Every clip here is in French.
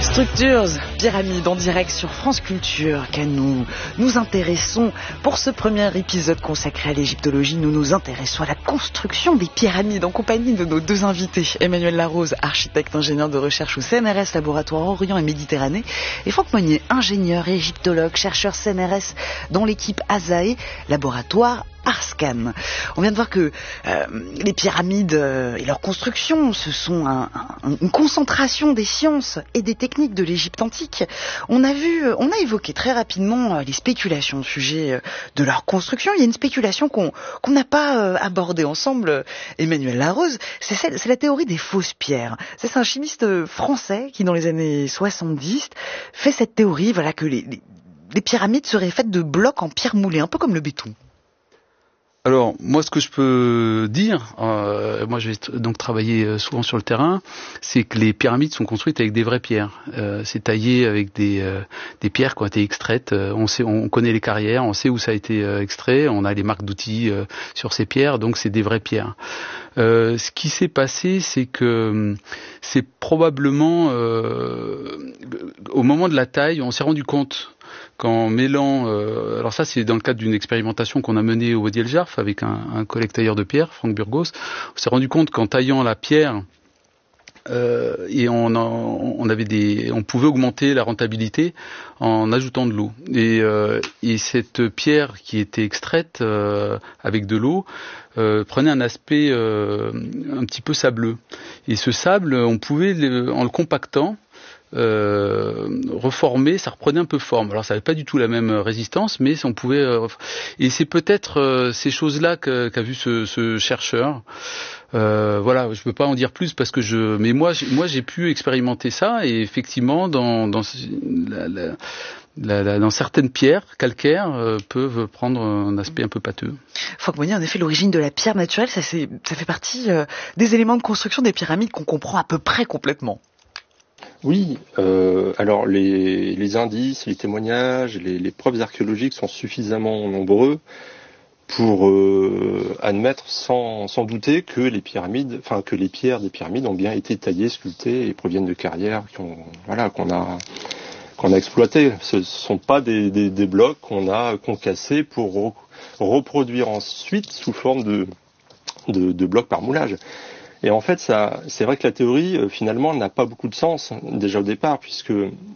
Structures, pyramides en direct sur France Culture, que nous intéressons. Pour ce premier épisode consacré à l'égyptologie, nous nous intéressons à la construction des pyramides en compagnie de nos deux invités. Emmanuel Larose, architecte ingénieur de recherche au CNRS, laboratoire Orient et Méditerranée, et Franck Monnier, ingénieur et égyptologue, chercheur CNRS dans l'équipe ASAE, laboratoire Arscan. On vient de voir que les pyramides et leur construction, ce sont une concentration des sciences et des techniques de l'Égypte antique. On a évoqué très rapidement les spéculations au sujet de leur construction. Il y a une spéculation qu'on n'a pas abordée ensemble, Emmanuel Larose, c'est la théorie des fausses pierres. C'est un chimiste français qui, dans les années 70, fait cette théorie, voilà, que les pyramides seraient faites de blocs en pierre moulée, un peu comme le béton. Alors, moi, ce que je peux dire, moi j'ai donc travaillé souvent sur le terrain, c'est que les pyramides sont construites avec des vraies pierres. C'est taillé avec des pierres qui ont été extraites. On connaît les carrières, on sait où ça a été extrait, on a les marques d'outils sur ces pierres, donc c'est des vraies pierres. Ce qui s'est passé, c'est que c'est probablement au moment de la taille, on s'est rendu compte qu'en mêlant, alors ça c'est dans le cadre d'une expérimentation qu'on a menée au Wadi El Jarf avec un collègue tailleur de pierre, Franck Burgos, on s'est rendu compte qu'en taillant la pierre, et on pouvait augmenter la rentabilité en ajoutant de l'eau. Et cette pierre qui était extraite avec de l'eau prenait un aspect un petit peu sableux. Et ce sable, on pouvait, en le compactant, reformer, ça reprenait un peu forme. Alors ça n'avait pas du tout la même résistance, mais on pouvait et c'est peut-être ces choses-là qu'a vu ce chercheur. Voilà, je peux pas en dire plus parce que mais moi j'ai pu expérimenter ça et effectivement dans certaines pierres calcaires peuvent prendre un aspect un peu pâteux. Franck Monnier, en effet, l'origine de la pierre naturelle, ça fait partie des éléments de construction des pyramides qu'on comprend à peu près complètement. Oui, alors les indices, les témoignages, les preuves archéologiques sont suffisamment nombreux pour admettre sans douter que les pierres des pyramides ont bien été taillées, sculptées et proviennent de carrières qu'on a exploitées. Ce ne sont pas des blocs qu'on a concassés pour reproduire ensuite sous forme de blocs par moulage. Et en fait, c'est vrai que la théorie, finalement, n'a pas beaucoup de sens, déjà au départ, puisque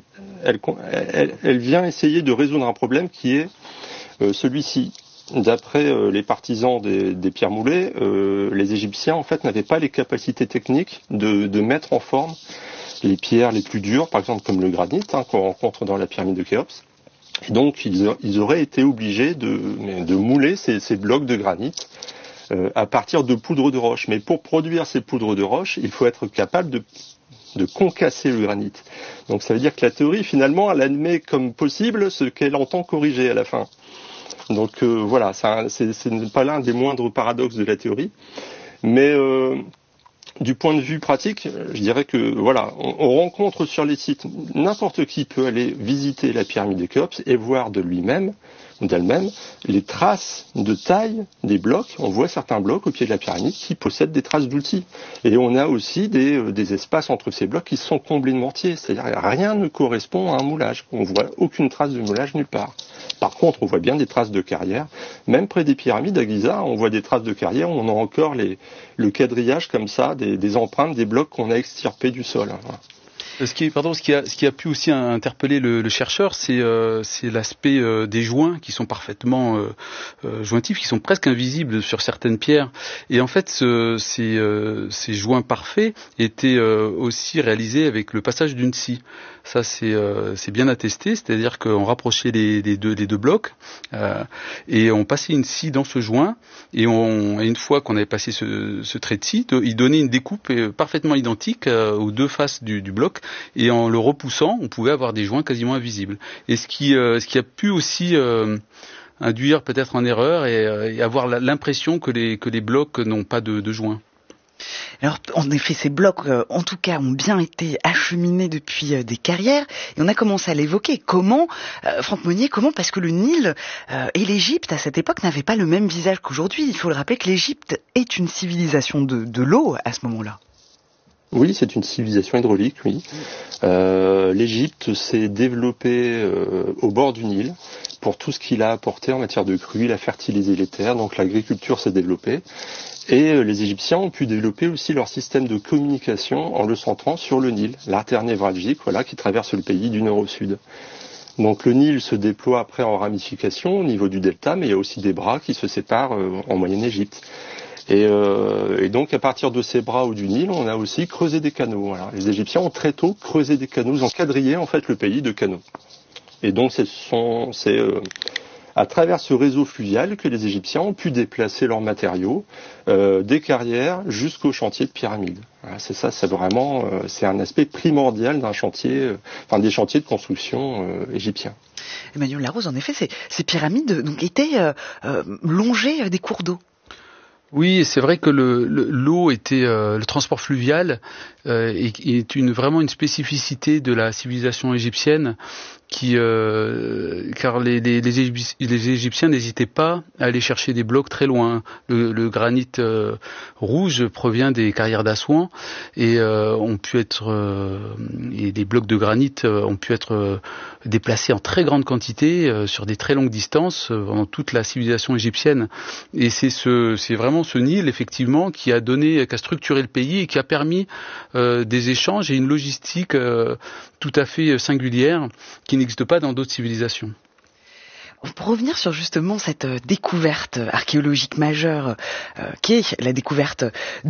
elle vient essayer de résoudre un problème qui est celui-ci. D'après les partisans des pierres moulées, les Égyptiens, en fait, n'avaient pas les capacités techniques de mettre en forme les pierres les plus dures, par exemple comme le granit, qu'on rencontre dans la pyramide de Khéops. Et donc, ils auraient été obligés de mouler ces blocs de granit à partir de poudre de roche. Mais pour produire ces poudres de roche, il faut être capable de concasser le granit. Donc ça veut dire que la théorie, finalement, elle admet comme possible ce qu'elle entend corriger à la fin. Donc voilà, c'est pas l'un des moindres paradoxes de la théorie. Mais du point de vue pratique, je dirais que voilà, on rencontre sur les sites, n'importe qui peut aller visiter la pyramide de Khéops et voir de lui-même ou d'elle-même les traces de taille des blocs. On voit certains blocs au pied de la pyramide qui possèdent des traces d'outils. Et on a aussi des espaces entre ces blocs qui sont comblés de mortier. C'est-à-dire que rien ne correspond à un moulage. On voit aucune trace de moulage nulle part. Par contre, on voit bien des traces de carrière. Même près des pyramides à Giza, on voit des traces de carrière où on a encore le quadrillage comme ça, des empreintes des blocs qu'on a extirpés du sol. Ce qui a pu aussi interpeller le chercheur, c'est l'aspect des joints qui sont parfaitement jointifs, qui sont presque invisibles sur certaines pierres. Et en fait, ces joints parfaits étaient aussi réalisés avec le passage d'une scie. Ça, c'est bien attesté, c'est-à-dire qu'on rapprochait les deux blocs et on passait une scie dans ce joint et une fois qu'on avait passé ce trait de scie, il donnait une découpe parfaitement identique aux deux faces du bloc et en le repoussant, on pouvait avoir des joints quasiment invisibles. Et ce qui a pu aussi induire peut-être en erreur et avoir l'impression que les blocs n'ont pas de joints. Alors, en effet, ces blocs, en tout cas, ont bien été acheminés depuis des carrières, et on a commencé à l'évoquer. Comment, Franck Monnier, parce que le Nil et l'Égypte, à cette époque, n'avaient pas le même visage qu'aujourd'hui. Il faut le rappeler que l'Égypte est une civilisation de l'eau à ce moment-là. Oui, c'est une civilisation hydraulique, oui. L'Égypte s'est développée au bord du Nil pour tout ce qu'il a apporté en matière de crues, il a fertilisé les terres, donc l'agriculture s'est développée. Et les Égyptiens ont pu développer aussi leur système de communication en le centrant sur le Nil, l'artère névralgique, voilà, qui traverse le pays du nord au sud. Donc le Nil se déploie après en ramification au niveau du delta, mais il y a aussi des bras qui se séparent en Moyenne-Égypte. Et donc à partir de ces bras ou du Nil, on a aussi creusé des canaux. Voilà. Les Égyptiens ont très tôt creusé des canaux, ils ont quadrillé en fait le pays de canaux. Et donc c'est à travers ce réseau fluvial que les Égyptiens ont pu déplacer leurs matériaux des carrières jusqu'au chantier de pyramide. Voilà, c'est ça, c'est vraiment c'est un aspect primordial d'un chantier, des chantiers de construction égyptiens. Emmanuel Larose, en effet, ces pyramides donc étaient longées des cours d'eau. Oui, c'est vrai que l'eau était le transport fluvial est vraiment une spécificité de la civilisation égyptienne car les Égyptiens n'hésitaient pas à aller chercher des blocs très loin. Le granit rouge provient des carrières d'Assouan et et des blocs de granit ont pu être déplacés en très grande quantité sur des très longues distances pendant toute la civilisation égyptienne. Et c'est vraiment ce Nil effectivement qui a structuré le pays et qui a permis des échanges et une logistique tout à fait singulière qui n'existe pas dans d'autres civilisations. Pour revenir sur justement cette découverte archéologique majeure qui est la découverte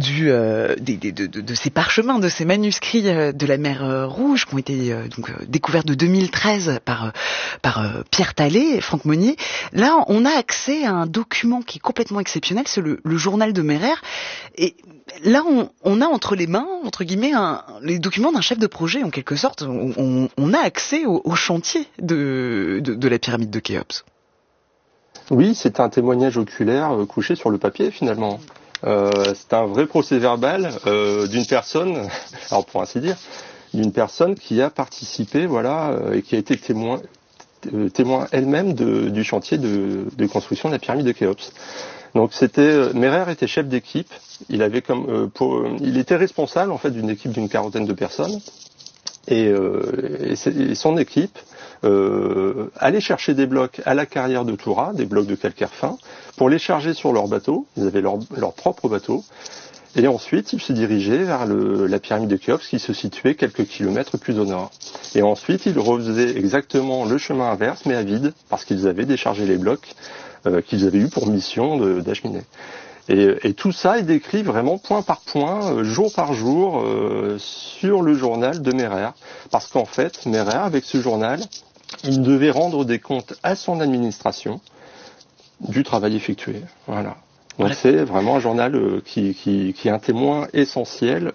de ces parchemins, de ces manuscrits de la mer Rouge qui ont été découverts de 2013 par Pierre Talley et Franck Monnier. Là, on a accès à un document qui est complètement exceptionnel, c'est le journal de Merer. Et là, on a entre les mains, entre guillemets, les documents d'un chef de projet en quelque sorte. On a accès au chantier de la pyramide de Khéops. Oui, c'est un témoignage oculaire couché sur le papier finalement. C'est un vrai procès-verbal d'une personne, alors pour ainsi dire, d'une personne qui a participé, et qui a été témoin elle-même du chantier de construction de la pyramide de Khéops. Donc Merer était chef d'équipe. Il était responsable en fait d'une équipe d'une quarantaine de personnes. Et son équipe allait chercher des blocs à la carrière de Toura, des blocs de calcaire fin, pour les charger sur leur bateau. Ils avaient leur propre bateau. Et ensuite, ils se dirigeaient vers la pyramide de Khéops qui se situait quelques kilomètres plus au nord. Et ensuite, ils refaisaient exactement le chemin inverse, mais à vide, parce qu'ils avaient déchargé les blocs qu'ils avaient eu pour mission d'acheminer. Et tout ça est décrit vraiment point par point, jour par jour, sur le journal de Merer. Parce qu'en fait, Merer, avec ce journal, il devait rendre des comptes à son administration du travail effectué. Voilà. Donc c'est vraiment un journal qui est un témoin essentiel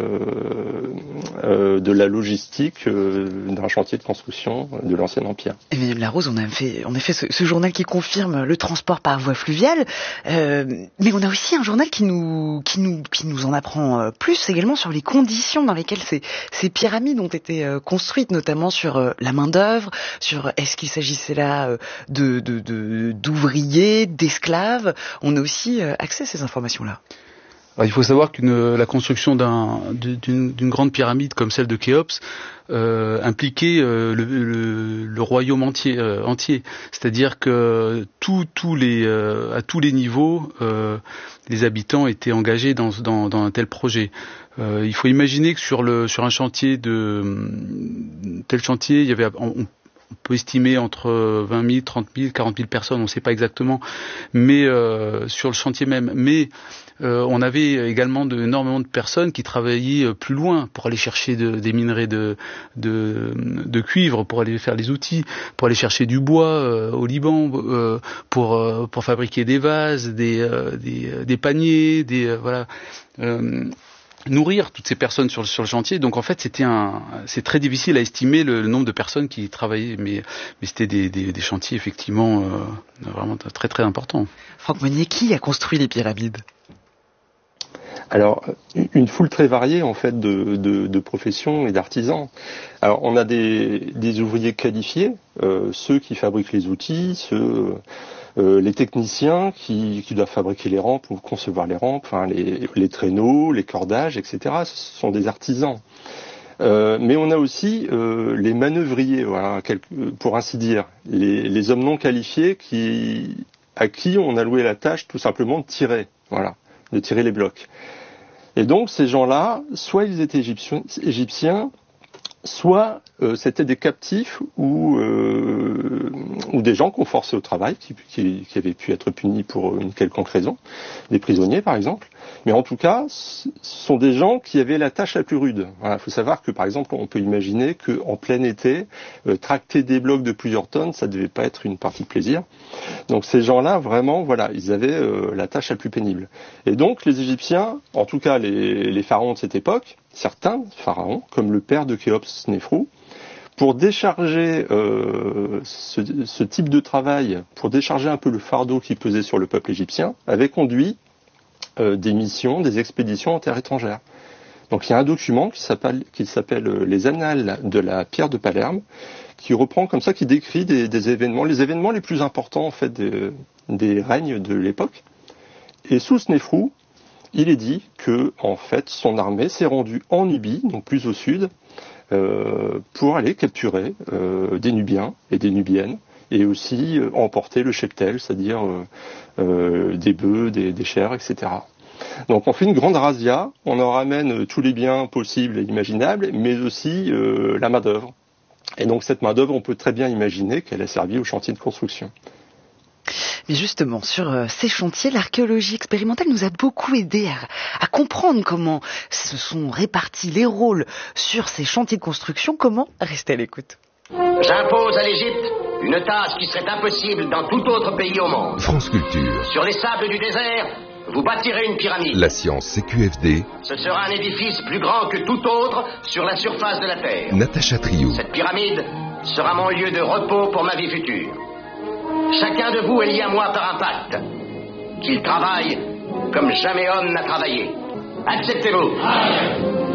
de la logistique d'un chantier de construction de l'Ancien Empire. Et Madame Larose, on a fait ce journal qui confirme le transport par voie fluviale, mais on a aussi un journal qui nous en apprend plus également sur les conditions dans lesquelles ces pyramides ont été construites, notamment sur la main d'œuvre, sur est-ce qu'il s'agissait là d'ouvriers, d'esclaves. On a aussi accès à ces informations-là. Alors, il faut savoir la construction d'une grande pyramide comme celle de Khéops impliquait le royaume entier. C'est-à-dire que à tous les niveaux, les habitants étaient engagés dans un tel projet. Il faut imaginer que sur un chantier tel chantier, il y avait on peut estimer entre 20 000, 30 000, 40 000 personnes, on ne sait pas exactement, mais sur le chantier même. Mais on avait également énormément de personnes qui travaillaient plus loin pour aller chercher des minerais de cuivre, pour aller faire les outils, pour aller chercher du bois au Liban, pour fabriquer des vases, des paniers, nourrir toutes ces personnes sur le chantier. Donc en fait c'est très difficile à estimer le nombre de personnes qui travaillaient, mais c'était des chantiers effectivement vraiment très très importants. Franck Monnier, qui a construit les pyramides ? Alors, une foule très variée en fait de professions et d'artisans. Alors, on a des ouvriers qualifiés, ceux qui fabriquent les outils, les techniciens qui doivent fabriquer les rampes ou concevoir les rampes, enfin, les traîneaux, les cordages, etc. Ce sont des artisans. Mais on a aussi les manœuvriers, voilà, pour ainsi dire, les hommes non qualifiés à qui on a loué la tâche tout simplement de tirer, voilà, de tirer les blocs. Et donc ces gens-là, soit ils étaient égyptiens, soit c'était des captifs ou des gens qu'on forçait au travail, qui avaient pu être punis pour une quelconque raison, des prisonniers par exemple. Mais en tout cas, ce sont des gens qui avaient la tâche la plus rude. Voilà, faut savoir que par exemple, on peut imaginer qu'en plein été, tracter des blocs de plusieurs tonnes, ça devait pas être une partie de plaisir. Donc ces gens-là, vraiment, voilà, ils avaient la tâche la plus pénible. Et donc les Égyptiens, en tout cas les pharaons de cette époque, certains pharaons, comme le père de Khéops Néfrou, pour décharger ce type de travail, pour décharger un peu le fardeau qui pesait sur le peuple égyptien, avait conduit des missions, des expéditions en terre étrangère. Donc il y a un document qui s'appelle les Annales de la pierre de Palerme, qui reprend comme ça, qui décrit des événements, les événements les plus importants en fait des règnes de l'époque. Et sous Snéfrou, il est dit que en fait son armée s'est rendue en Nubie, donc plus au sud, pour aller capturer des Nubiens et des Nubiennes, et aussi emporter le cheptel, c'est-à-dire des bœufs, des chèvres, etc. Donc on fait une grande razzia, on en ramène tous les biens possibles et imaginables, mais aussi la main-d'œuvre. Et donc cette main-d'œuvre, on peut très bien imaginer qu'elle a servi au chantier de construction. Mais justement, sur ces chantiers, l'archéologie expérimentale nous a beaucoup aidé à comprendre comment se sont répartis les rôles sur ces chantiers de construction. Comment rester à l'écoute? J'impose à l'Égypte une tâche qui serait impossible dans tout autre pays au monde. France Culture. Sur les sables du désert, vous bâtirez une pyramide. La science CQFD. Ce sera un édifice plus grand que tout autre sur la surface de la Terre. Natacha Triou. Cette pyramide sera mon lieu de repos pour ma vie future. Chacun de vous est lié à moi par un pacte. Qu'il travaille comme jamais homme n'a travaillé. Acceptez-vous.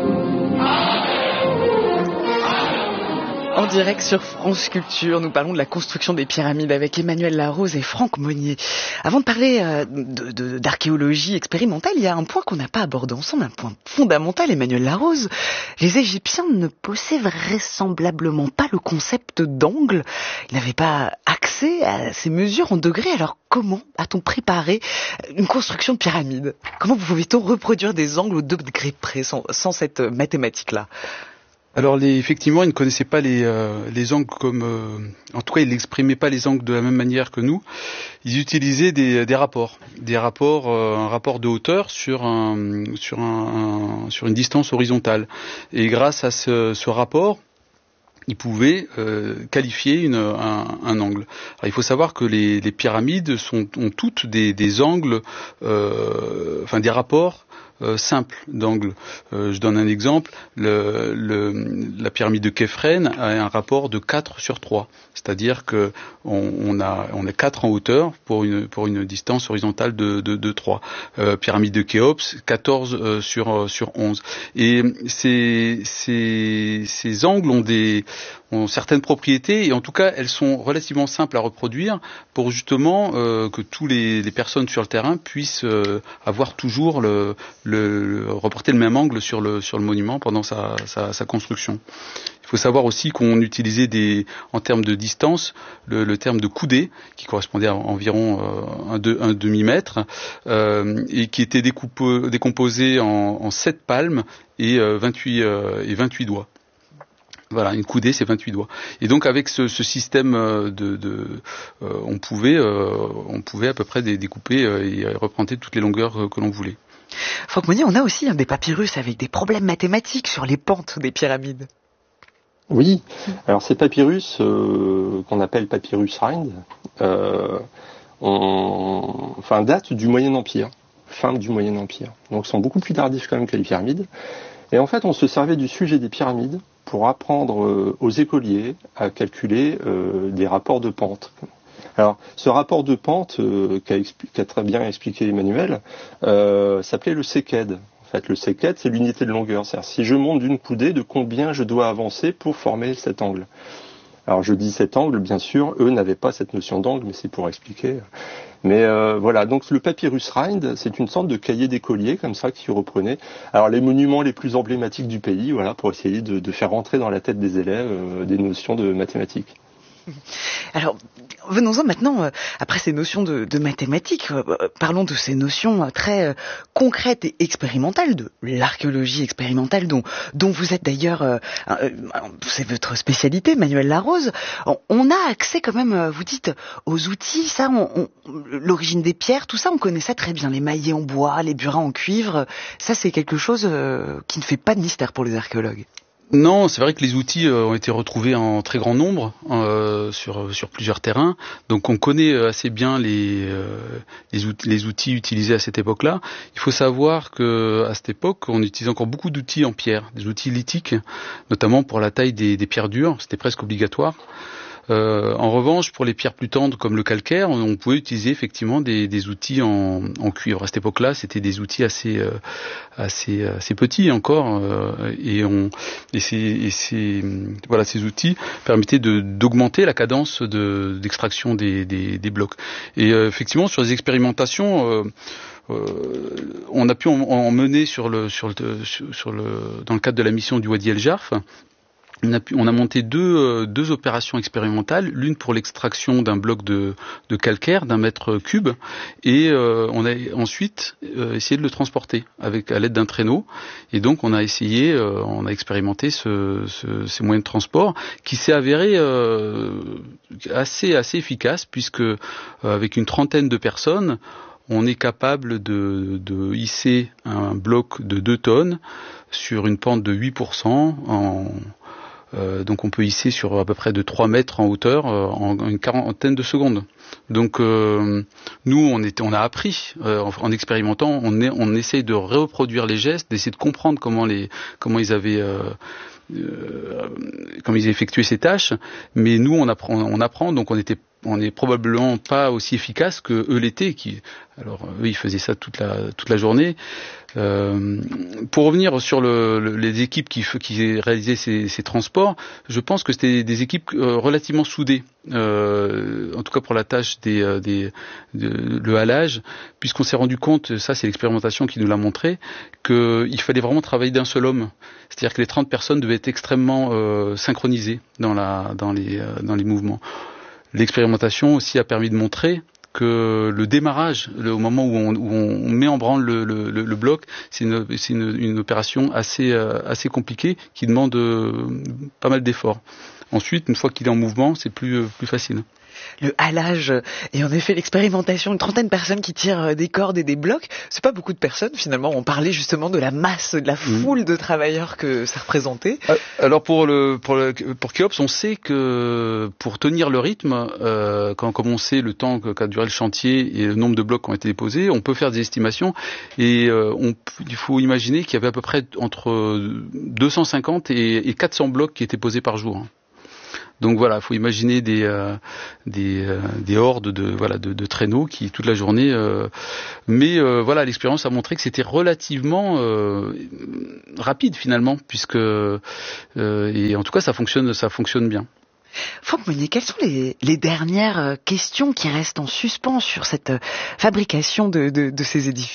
En direct sur France Culture, nous parlons de la construction des pyramides avec Emmanuel Larose et Franck Monnier. Avant de parler d'archéologie expérimentale, il y a un point qu'on n'a pas abordé ensemble, un point fondamental, Emmanuel Larose. Les Égyptiens ne possédaient vraisemblablement pas le concept d'angle. Ils n'avaient pas accès à ces mesures en degrés. Alors comment a-t-on préparé une construction de pyramide? Comment pouvait-on reproduire des angles au degré près sans cette mathématique-là? Alors effectivement, ils ne connaissaient pas les angles comme, en tout cas, ils n'exprimaient pas les angles de la même manière que nous. Ils utilisaient des rapports, un rapport de hauteur sur une distance horizontale. Et grâce à ce rapport, ils pouvaient qualifier un angle. Alors, il faut savoir que les pyramides ont toutes des angles, des rapports simple d'angle. Je donne un exemple. La pyramide de Képhren a un rapport de 4 sur 3. C'est-à-dire que on a 4 en hauteur pour une distance horizontale de 3. Pyramide de Khéops, 14 sur 11. Et ces angles ont certaines propriétés, et en tout cas elles sont relativement simples à reproduire pour justement que tous les personnes sur le terrain puissent avoir toujours reporter le même angle sur le monument pendant sa construction. Il faut savoir aussi qu'on utilisait en termes de distance le terme de coudée, qui correspondait à environ un demi-mètre, et qui était décomposé en 7 palmes et 28 doigts. Voilà, une coudée, c'est 28 doigts. Et donc avec ce système on pouvait à peu près découper et représenter toutes les longueurs que l'on voulait. Franck Monnier, on a aussi des papyrus avec des problèmes mathématiques sur les pentes des pyramides. Oui, alors ces papyrus qu'on appelle papyrus Rind, datent du Moyen Empire, fin du Moyen Empire. Donc sont beaucoup plus tardifs quand même que les pyramides. Et en fait, on se servait du sujet des pyramides pour apprendre aux écoliers à calculer des rapports de pente. Alors, ce rapport de pente qu'a très bien expliqué Emmanuel s'appelait le séquède. En fait. Le seket, c'est l'unité de longueur. C'est-à-dire, si je monte d'une coudée, de combien je dois avancer pour former cet angle. Alors je dis cet angle, bien sûr, eux n'avaient pas cette notion d'angle, mais c'est pour expliquer. Mais voilà, donc le papyrus Rind, c'est une sorte de cahier d'écolier comme ça qui reprenait alors les monuments les plus emblématiques du pays, voilà, pour essayer de faire rentrer dans la tête des élèves des notions de mathématiques. Alors, venons-en maintenant, après ces notions de mathématiques, parlons de ces notions très concrètes et expérimentales, de l'archéologie expérimentale dont vous êtes d'ailleurs, c'est votre spécialité, Manuel Larose. On a accès quand même, vous dites, aux outils, ça, l'origine des pierres, tout ça, on connaît ça très bien, les maillets en bois, les burins en cuivre, ça c'est quelque chose qui ne fait pas de mystère pour les archéologues. Non, c'est vrai que les outils ont été retrouvés en très grand nombre sur plusieurs terrains. Donc on connaît assez bien les outils utilisés à cette époque-là. Il faut savoir que à cette époque, on utilise encore beaucoup d'outils en pierre, des outils lithiques, notamment pour la taille des pierres dures. C'était presque obligatoire. En revanche, pour les pierres plus tendres comme le calcaire, on pouvait utiliser effectivement des outils en cuivre. À cette époque-là, c'était des outils assez petits encore, ces outils permettaient d'augmenter la cadence d'extraction des blocs. Et effectivement, sur les expérimentations, on a pu en mener dans le cadre de la mission du Wadi El Jarf. On a monté deux opérations expérimentales, l'une pour l'extraction d'un bloc de calcaire d'un mètre cube, et on a ensuite essayé de le transporter à l'aide d'un traîneau. Et donc on a expérimenté ces moyens de transport qui s'est avéré assez efficace, puisque avec une trentaine de personnes, on est capable de hisser un bloc de 2 tonnes sur une pente de 8%. Donc on peut hisser sur à peu près de 3 mètres en hauteur en une quarantaine de secondes. Donc nous on a appris en expérimentant, on essaye de reproduire les gestes, d'essayer de comprendre comment ils avaient effectué ces tâches, mais nous on apprend, donc on est probablement pas aussi efficace que eux l'étaient, alors eux ils faisaient ça toute la journée. Pour revenir sur les équipes qui réalisaient ces transports, je pense que c'était des équipes relativement soudées, en tout cas pour la tâche le halage, puisqu'on s'est rendu compte, ça c'est l'expérimentation qui nous l'a montré, qu'il fallait vraiment travailler d'un seul homme. C'est-à-dire que les 30 personnes devaient être extrêmement synchronisées dans les mouvements. L'expérimentation aussi a permis de montrer que le démarrage, au moment où on met en branle le bloc, c'est une opération assez compliquée qui demande pas mal d'efforts. Ensuite, une fois qu'il est en mouvement, c'est plus facile. Le halage et en effet l'expérimentation, une trentaine de personnes qui tirent des cordes et des blocs, c'est pas beaucoup de personnes finalement. On parlait justement de la masse, de la foule de travailleurs que ça représentait. Alors pour Khéops, on sait que pour tenir le rythme, comme on sait le temps qu'a duré le chantier et le nombre de blocs qui ont été déposés, on peut faire des estimations et il faut imaginer qu'il y avait à peu près entre 250 et 400 blocs qui étaient posés par jour. Donc voilà, il faut imaginer des hordes de traîneaux qui toute la journée. Voilà, l'expérience a montré que c'était relativement rapide finalement, puisque et en tout cas ça fonctionne bien. Franck Monnier, quelles sont les dernières questions qui restent en suspens sur cette fabrication de ces édifices ?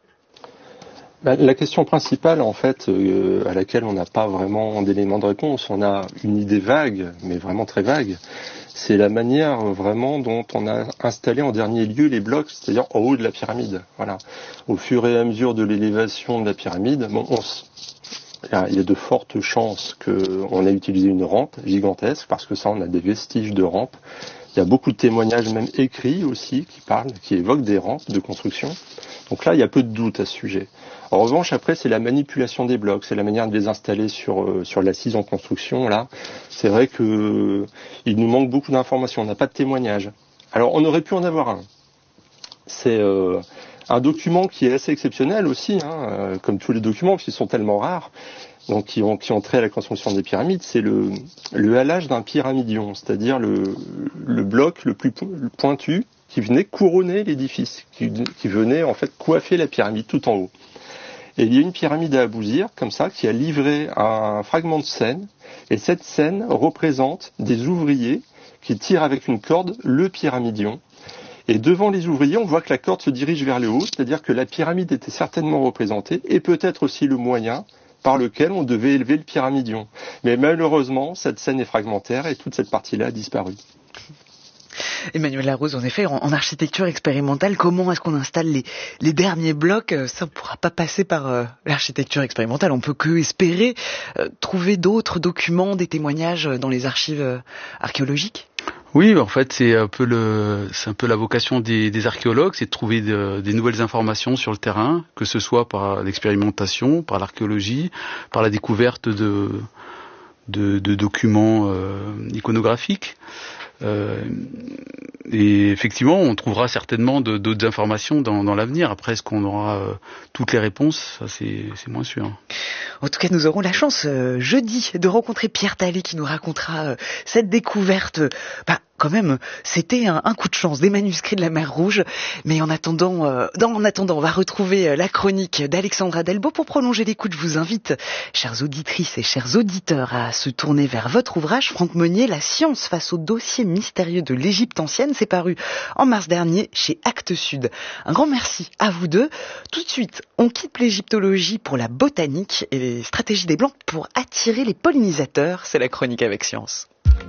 La question principale, en fait, à laquelle on n'a pas vraiment d'éléments de réponse, on a une idée vague, mais vraiment très vague, c'est la manière vraiment dont on a installé en dernier lieu les blocs, c'est-à-dire en haut de la pyramide. Voilà. Au fur et à mesure de l'élévation de la pyramide, il y a de fortes chances qu'on ait utilisé une rampe gigantesque, parce que ça, on a des vestiges de rampes. Il y a beaucoup de témoignages, même écrits aussi, qui évoquent des rampes de construction. Donc là, il y a peu de doute à ce sujet. En revanche, après, c'est la manipulation des blocs, c'est la manière de les installer sur l'assise en construction. Là, c'est vrai que il nous manque beaucoup d'informations. On n'a pas de témoignages. Alors, on aurait pu en avoir un. C'est un document qui est assez exceptionnel aussi, comme tous les documents, parce qu'ils sont tellement rares. Donc, qui ont trait à la construction des pyramides, c'est le halage d'un pyramidion, c'est-à-dire le bloc le plus pointu qui venait couronner l'édifice, qui venait en fait coiffer la pyramide tout en haut. Et il y a une pyramide à Abouzir, comme ça, qui a livré un fragment de scène. Et cette scène représente des ouvriers qui tirent avec une corde le pyramidion. Et devant les ouvriers, on voit que la corde se dirige vers le haut, c'est-à-dire que la pyramide était certainement représentée, et peut-être aussi le moyen par lequel on devait élever le pyramidion. Mais malheureusement, cette scène est fragmentaire et toute cette partie-là a disparu. Emmanuel Larose, en effet, en architecture expérimentale, comment est-ce qu'on installe les derniers blocs? Ça ne pourra pas passer par l'architecture expérimentale. On peut que espérer trouver d'autres documents, des témoignages dans les archives archéologiques. Oui, en fait, c'est un peu la vocation des archéologues, c'est de trouver des nouvelles informations sur le terrain, que ce soit par l'expérimentation, par l'archéologie, par la découverte de documents iconographiques. Et effectivement, on trouvera certainement d'autres informations dans l'avenir. Après, est-ce qu'on aura toutes les réponses? Ça, c'est moins sûr. En tout cas, nous aurons la chance jeudi de rencontrer Pierre Talley qui nous racontera cette découverte. Quand même, c'était un coup de chance, des manuscrits de la mer Rouge. Mais en attendant, on va retrouver la chronique d'Alexandra Delbo. Pour prolonger l'écoute, je vous invite, chères auditrices et chers auditeurs, à se tourner vers votre ouvrage, Franck Meunier, La science face au dossier mystérieux de l'Égypte ancienne. C'est paru en mars dernier chez Actes Sud. Un grand merci à vous deux. Tout de suite, on quitte l'égyptologie pour la botanique et les stratégies des Blancs pour attirer les pollinisateurs. C'est la chronique avec science.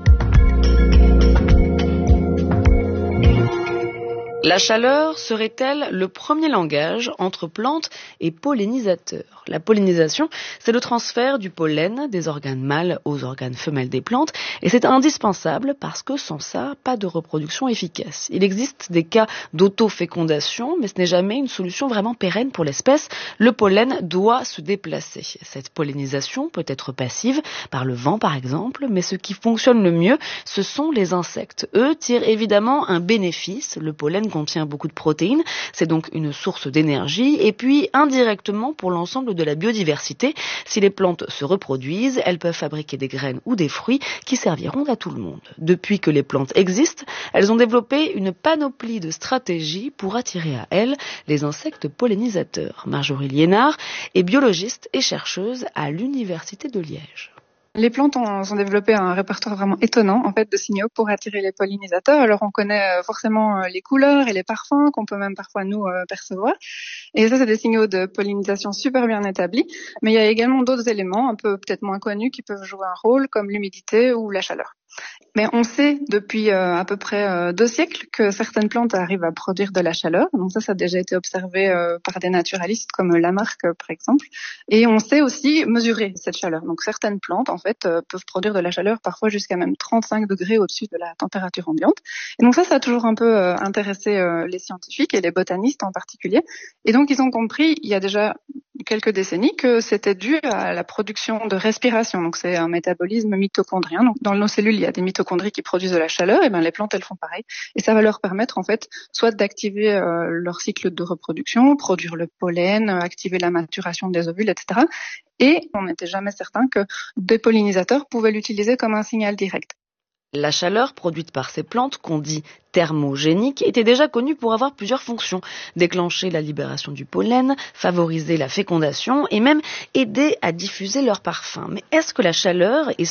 La chaleur serait-elle le premier langage entre plantes et pollinisateurs? La pollinisation, c'est le transfert du pollen des organes mâles aux organes femelles des plantes, et c'est indispensable parce que sans ça, pas de reproduction efficace. Il existe des cas d'autofécondation, mais ce n'est jamais une solution vraiment pérenne pour l'espèce. Le pollen doit se déplacer. Cette pollinisation peut être passive, par le vent par exemple, mais ce qui fonctionne le mieux, ce sont les insectes. Eux tirent évidemment un bénéfice. Le pollen contient beaucoup de protéines, c'est donc une source d'énergie, et puis indirectement pour l'ensemble de la biodiversité, si les plantes se reproduisent, elles peuvent fabriquer des graines ou des fruits qui serviront à tout le monde. Depuis que les plantes existent, elles ont développé une panoplie de stratégies pour attirer à elles les insectes pollinisateurs. Marjorie Liénard est biologiste et chercheuse à l'Université de Liège. Les plantes ont développé un répertoire vraiment étonnant en fait de signaux pour attirer les pollinisateurs. Alors on connaît forcément les couleurs et les parfums qu'on peut même parfois nous percevoir. Et ça c'est des signaux de pollinisation super bien établis. Mais il y a également d'autres éléments un peu peut-être moins connus qui peuvent jouer un rôle comme l'humidité ou la chaleur. Mais on sait depuis à peu près 2 siècles que certaines plantes arrivent à produire de la chaleur. Donc ça a déjà été observé par des naturalistes comme Lamarck par exemple. Et on sait aussi mesurer cette chaleur. Donc certaines plantes en fait peuvent produire de la chaleur parfois jusqu'à même 35 degrés au-dessus de la température ambiante. Et donc ça a toujours un peu intéressé les scientifiques et les botanistes en particulier. Et donc ils ont compris il y a déjà quelques décennies que c'était dû à la production de respiration. Donc c'est un métabolisme mitochondrien. Donc dans nos cellules, il y a des mitochondries qui produisent de la chaleur, et bien les plantes elles font pareil. Et ça va leur permettre en fait soit d'activer leur cycle de reproduction, produire le pollen, activer la maturation des ovules, etc. Et on n'était jamais certain que des pollinisateurs pouvaient l'utiliser comme un signal direct. La chaleur produite par ces plantes, qu'on dit thermogéniques, était déjà connue pour avoir plusieurs fonctions. Déclencher la libération du pollen, favoriser la fécondation et même aider à diffuser leur parfum. Mais est-ce que la chaleur est